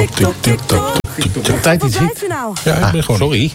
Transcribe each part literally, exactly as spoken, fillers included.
Tijd iets ziek. Ja, ik ben gewoon. Sorry.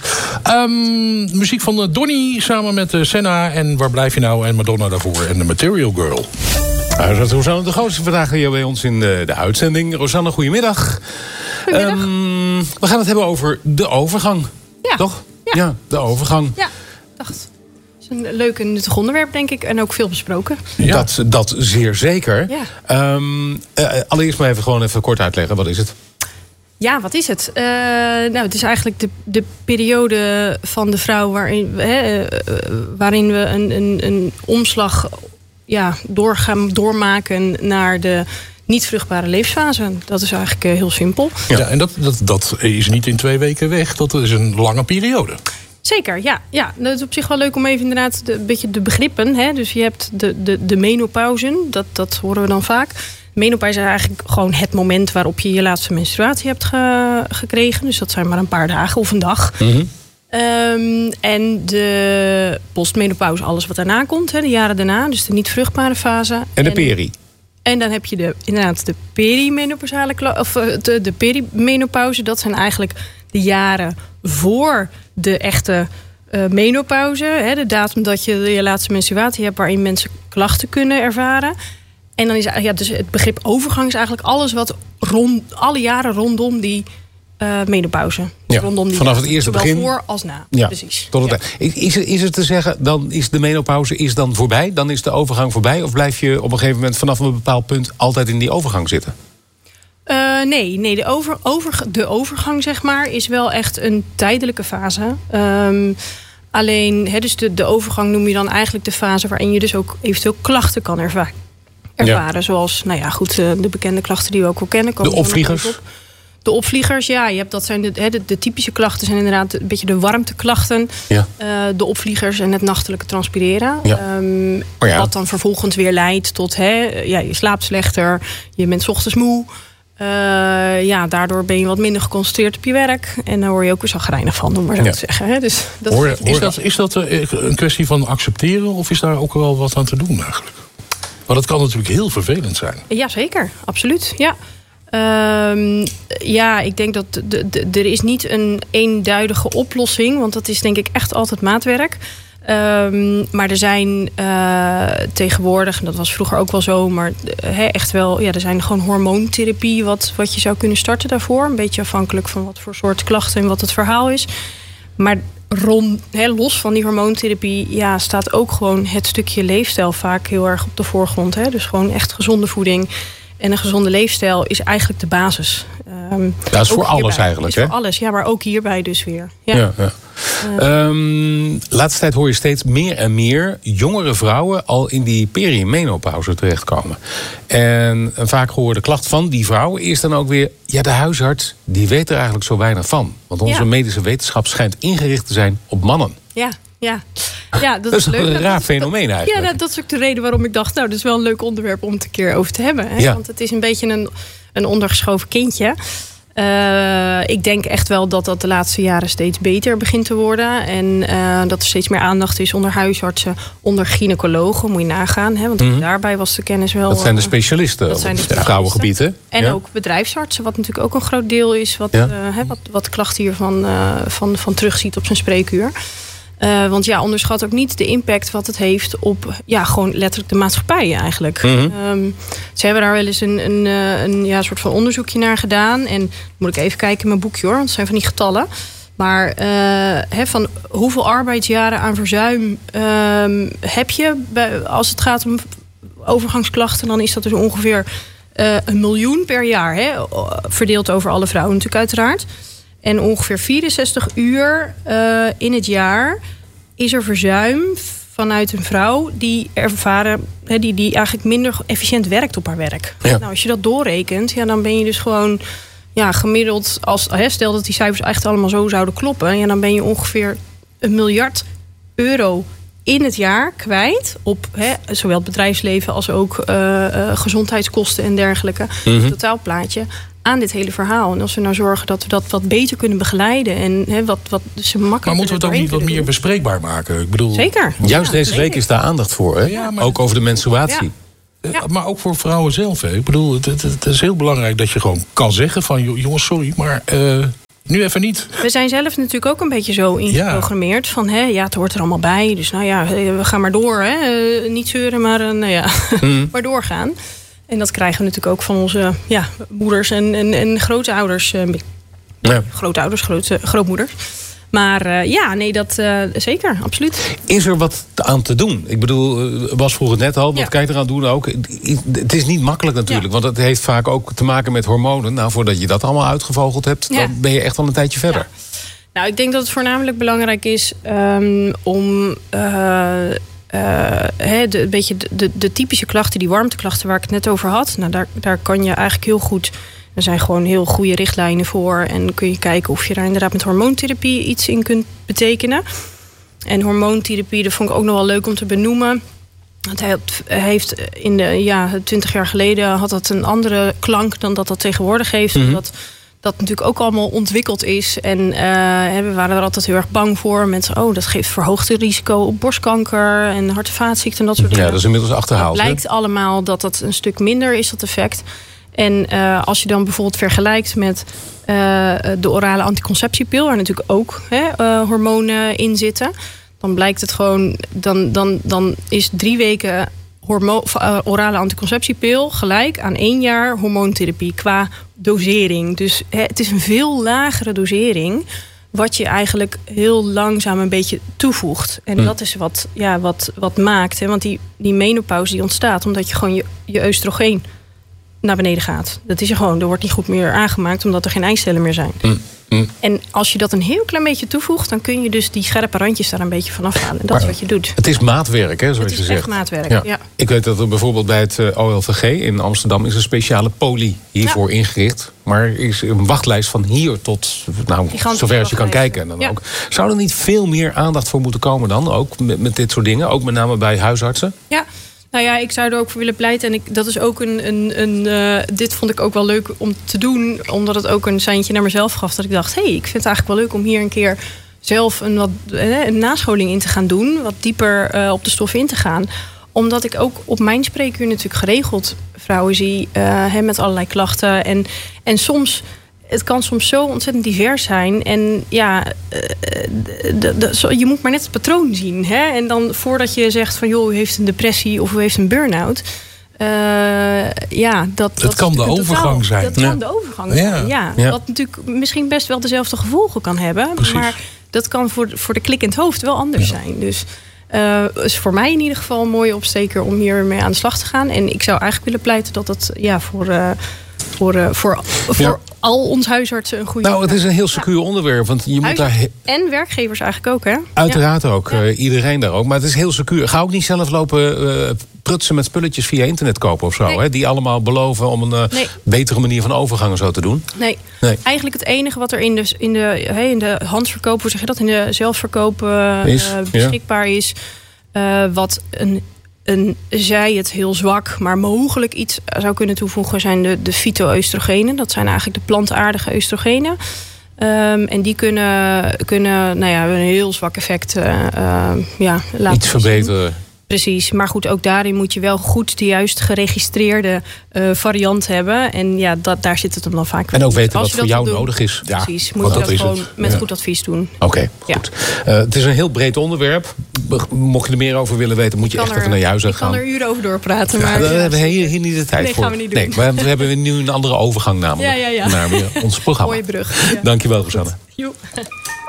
Um, muziek van uh, Donny samen met uh, Senna. En Waar blijf je nou? En Madonna daarvoor. En The Material Girl. Uh, Rosanne de Grootste vandaag hier bij ons in de, de uitzending. Rosanne, goedemiddag. Goedemiddag. Um, we gaan het hebben over de overgang. Ja. Toch? Ja, ja de overgang. Ja, dacht. Het is een leuk en nuttig onderwerp, denk ik. En ook veel besproken. Ja. Dat, dat zeer zeker. Ja. Um, uh, allereerst maar even gewoon even kort uitleggen. Wat is het? Ja, wat is het? Uh, nou, het is eigenlijk de, de periode van de vrouw waarin, hè, uh, waarin we een, een, een omslag ja, doorgaan, doormaken naar de niet vruchtbare levensfase. Dat is eigenlijk uh, heel simpel. Ja, en dat, dat, dat is niet in twee weken weg. Dat is een lange periode. Zeker, ja. ja. Dat is op zich wel leuk om even inderdaad de, een beetje de begrippen. Hè? Dus je hebt de, de, de menopauzen, dat, dat horen we dan vaak. Menopauze is eigenlijk gewoon het moment waarop je je laatste menstruatie hebt ge, gekregen. Dus dat zijn maar een paar dagen of een dag. Mm-hmm. Um, en de postmenopauze, alles wat daarna komt, hè, de jaren daarna. Dus de niet vruchtbare fase. En de en, peri. En dan heb je de, inderdaad de perimenopausale of de, de perimenopauze. Dat zijn eigenlijk de jaren voor de echte uh, menopauze. Hè, de datum dat je je laatste menstruatie hebt, waarin mensen klachten kunnen ervaren. En dan is ja, dus het begrip overgang is eigenlijk alles wat rond, alle jaren rondom die uh, menopauze. Ja, rondom die vanaf het eerste zowel begin. voor als na. Ja, precies. Tot het ja. Is, het, is het te zeggen, dan is de menopauze is dan voorbij? Dan is de overgang voorbij? Of blijf je op een gegeven moment vanaf een bepaald punt altijd in die overgang zitten? Uh, nee, nee de, over, over, de overgang zeg maar is wel echt een tijdelijke fase. Um, alleen, he, dus de, de overgang noem je dan eigenlijk de fase waarin je dus ook eventueel klachten kan ervaren. ervaren ja. Zoals, nou ja, goed, de bekende klachten die we ook wel kennen. De opvliegers? Op. De opvliegers, ja. Je hebt, dat zijn de, de, de typische klachten zijn inderdaad een beetje de warmteklachten. Ja. Uh, de opvliegers en het nachtelijke transpireren. Ja. Um, oh ja. Wat dan vervolgens weer leidt tot, hè, ja, je slaapt slechter. Je bent 's ochtends moe. Uh, ja, daardoor ben je wat minder geconcentreerd op je werk. En daar word je ook weer zagrijnig van, om maar zo ja. te zeggen. Hè? Dus dat hoor, hoor, is dat, is dat een kwestie van accepteren? Of is daar ook wel wat aan te doen eigenlijk? Maar dat kan natuurlijk heel vervelend zijn. Jazeker, absoluut. Ja. Um, ja, ik denk dat de, de, er is niet een eenduidige oplossing. Want dat is denk ik echt altijd maatwerk. Um, maar er zijn uh, tegenwoordig, en dat was vroeger ook wel zo, maar he, echt wel, ja, er zijn gewoon hormoontherapie wat, wat je zou kunnen starten daarvoor. Een beetje afhankelijk van wat voor soort klachten en wat het verhaal is. Maar rond, he, los van die hormoontherapie, ja, staat ook gewoon het stukje leefstijl vaak heel erg op de voorgrond. Hè? Dus gewoon echt gezonde voeding. En een gezonde leefstijl is eigenlijk de basis. Um, dat is voor alles hierbij. Eigenlijk, is hè? Voor alles, ja, maar ook hierbij dus weer. Ja. Ja, ja. Uh, um, laatste tijd hoor je steeds meer en meer jongere vrouwen al in die perimenopauze terechtkomen. En een vaak gehoorde klacht van die vrouwen is dan ook weer, ja, de huisarts die weet er eigenlijk zo weinig van. Want onze ja. medische wetenschap schijnt ingericht te zijn op mannen. Ja. Ja, ja dat, dat is is leuk. een raar dat, fenomeen eigenlijk. Ja, dat, dat is ook de reden waarom ik dacht, nou, dat is wel een leuk onderwerp om het een keer over te hebben. Hè? Ja. Want het is een beetje een, een ondergeschoven kindje. Uh, ik denk echt wel dat dat de laatste jaren steeds beter begint te worden. En uh, dat er steeds meer aandacht is onder huisartsen, onder gynaecologen, moet je nagaan. Hè? Want mm-hmm. daarbij was de kennis wel... Dat zijn de specialisten op het vrouwengebied, hè? En ja. ook bedrijfsartsen, wat natuurlijk ook een groot deel is, wat, ja. uh, hè, wat, wat klachten hiervan uh, van, van terugziet op zijn spreekuur. Uh, want ja, onderschat ook niet de impact wat het heeft op ja, gewoon letterlijk de maatschappij eigenlijk. Mm-hmm. Um, ze hebben daar wel eens een, een, een ja, soort van onderzoekje naar gedaan. En moet ik even kijken in mijn boekje hoor, want het zijn van die getallen. Maar uh, he, van hoeveel arbeidsjaren aan verzuim um, heb je bij, als het gaat om overgangsklachten, dan is dat dus ongeveer uh, een miljoen per jaar. Hè, verdeeld over alle vrouwen natuurlijk uiteraard. En ongeveer vierenzestig uur uh, in het jaar is er verzuim vanuit een vrouw die ervaren, he, die, die eigenlijk minder efficiënt werkt op haar werk. Ja. Nou, als je dat doorrekent, ja, dan ben je dus gewoon ja, gemiddeld, als, he, stel dat die cijfers echt allemaal zo zouden kloppen, ja, dan ben je ongeveer een miljard euro in het jaar kwijt op he, zowel het bedrijfsleven als ook uh, uh, gezondheidskosten en dergelijke. Mm-hmm. Het totaalplaatje aan dit hele verhaal. En als we nou zorgen dat we dat wat beter kunnen begeleiden en he, wat, wat ze makkelijker. Maar moeten we het ook niet wat meer bespreekbaar maken? Ik bedoel, zeker. Juist ja, deze week is daar aandacht voor, hè? Ja, maar ook over de menstruatie. Ja. Maar ook voor vrouwen zelf. Hè. Ik bedoel, het, het, het is heel belangrijk dat je gewoon kan zeggen van... jongens, sorry, maar uh, nu even niet. We zijn zelf natuurlijk ook een beetje zo ingeprogrammeerd. Ja. Van, hè, ja, het hoort er allemaal bij. Dus nou ja, we gaan maar door. Hè. Uh, niet zeuren, maar, uh, nou ja, mm. maar doorgaan. En dat krijgen we natuurlijk ook van onze ja, moeders en, en, en grootouders. Uh, ja. Grootouders, groot, grootmoeders. Maar uh, ja, nee, dat uh, zeker, absoluut. Is er wat aan te doen? Ik bedoel, Bas vroeg het net al, wat ja. kan je eraan doen ook? Het is niet makkelijk natuurlijk, ja. want het heeft vaak ook te maken met hormonen. Nou, voordat je dat allemaal uitgevogeld hebt, ja. dan ben je echt al een tijdje verder. Ja. Nou, ik denk dat het voornamelijk belangrijk is um, om... Uh, Uh, he, de, een beetje de, de, de typische klachten, die warmteklachten waar ik het net over had. Nou, daar, daar kan je eigenlijk heel goed... Er zijn gewoon heel goede richtlijnen voor. En kun je kijken of je daar inderdaad met hormoontherapie iets in kunt betekenen. En hormoontherapie, dat vond ik ook nog wel leuk om te benoemen. Want hij heeft in de ja, twintig jaar geleden had dat een andere klank dan dat dat tegenwoordig heeft. Mm-hmm. Omdat dat natuurlijk ook allemaal ontwikkeld is. En uh, we waren er altijd heel erg bang voor. Mensen, oh, dat geeft verhoogd risico op borstkanker en hart- en vaatziekten en dat soort dingen. Ja, dat is inmiddels achterhaald. Het blijkt allemaal dat dat een stuk minder is, dat effect. En uh, als je dan bijvoorbeeld vergelijkt met uh, de orale anticonceptiepil, waar natuurlijk ook hè, uh, hormonen in zitten, dan blijkt het gewoon, dan, dan, dan is drie weken hormo- uh, orale anticonceptiepil gelijk aan één jaar hormoontherapie qua dosering. Dus hè, het is een veel lagere dosering, wat je eigenlijk heel langzaam een beetje toevoegt. En hm. dat is wat, ja, wat, wat maakt. Hè, want die, die menopauze die ontstaat omdat je gewoon je, je oestrogeen naar beneden gaat. Dat is er gewoon. Er wordt niet goed meer aangemaakt omdat er geen eicellen meer zijn. Mm, mm. En als je dat een heel klein beetje toevoegt, dan kun je dus die scherpe randjes daar een beetje van afhalen. En dat maar is wat je doet. Het is maatwerk, hè, zoals je zegt. Het is echt maatwerk, ja. ja. Ik weet dat er bijvoorbeeld bij het O L V G in Amsterdam is een speciale poli hiervoor ja. ingericht. Maar er is een wachtlijst van hier tot, nou, zover als je kan kijken. En dan ja. ook. Zou er niet veel meer aandacht voor moeten komen dan? Ook met, met dit soort dingen? Ook met name bij huisartsen? Ja. Nou ja, ik zou er ook voor willen pleiten. En ik, dat is ook een. een, een uh, dit vond ik ook wel leuk om te doen. Omdat het ook een seintje naar mezelf gaf. Dat ik dacht, hé, hey, ik vind het eigenlijk wel leuk om hier een keer zelf een, wat, een nascholing in te gaan doen. Wat dieper uh, op de stof in te gaan. Omdat ik ook op mijn spreekuur natuurlijk geregeld vrouwen zie. Uh, met allerlei klachten. En, en soms. Het kan soms zo ontzettend divers zijn. En ja, de, de, de, je moet maar net het patroon zien. Hè? En dan voordat je zegt van joh, u heeft een depressie of u heeft een burn-out. Uh, ja, dat, het dat kan de overgang totaal, zijn. Dat ja. kan de overgang zijn, ja. ja. Wat natuurlijk misschien best wel dezelfde gevolgen kan hebben. Precies. Maar dat kan voor, voor de klik in het hoofd wel anders ja. zijn. Dus uh, is voor mij in ieder geval een mooie opsteker om hiermee aan de slag te gaan. En ik zou eigenlijk willen pleiten dat dat ja, voor, uh, voor, uh, voor, voor ja. al ons huisartsen een goede... Nou, het is een heel secuur onderwerp. Want je moet daar he- en werkgevers eigenlijk ook, hè? Uiteraard ja. ook. Ja. Uh, iedereen daar ook. Maar het is heel secuur. Ga ook niet zelf lopen uh, prutsen met spulletjes via internet kopen of zo. Nee. Hè? Die allemaal beloven om een uh, nee. betere manier van overgang en zo te doen. Nee. nee. Eigenlijk het enige wat er in de, in de, hey, in de handverkoop, hoe zeg je dat? In de zelfverkoop uh, is, beschikbaar ja. is. Uh, wat een... En zij het heel zwak, maar mogelijk iets zou kunnen toevoegen, zijn de, de fyto-oestrogenen. Dat zijn eigenlijk de plantaardige oestrogenen. Um, en die kunnen, kunnen nou ja, een heel zwak effect uh, uh, ja, laten iets verbeteren. Zien. Precies, maar goed, ook daarin moet je wel goed de juist geregistreerde uh, variant hebben. En ja, dat, daar zit het hem dan vaak. En ook weten wat voor jou doen, nodig is. Precies, ja, moet je dat, dat gewoon het. met ja. goed advies doen. Oké, okay, goed. Ja. Uh, het is een heel breed onderwerp. Mocht je er meer over willen weten, moet je echt er, even naar je huis gaan. Ik kan er uren over doorpraten. Maar ja, daar ja, hebben we hier, hier niet de tijd nee, voor. Gaan we niet doen. Nee, maar we hebben nu een andere overgang namelijk. Ja, ja, ja. Naar ons programma. Mooie brug. Ja. Dankjewel, Rosanne. Joep.